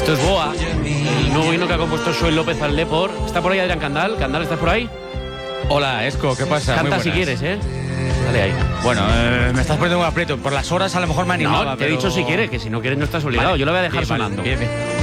Esto es Boa, el nuevo himno que ha compuesto Joel López al Depor. ¿Está por ahí Adrián Candal? ¿Candal, estás por ahí? Hola, Esco, ¿qué pasa? Canta si quieres, ¿eh? Dale ahí. Bueno, me estás poniendo un aprieto. Por las horas a lo mejor me animaba. No, te he dicho si quieres, que si no quieres no estás obligado. Vale, yo lo voy a dejar bien, vale, sonando. bien.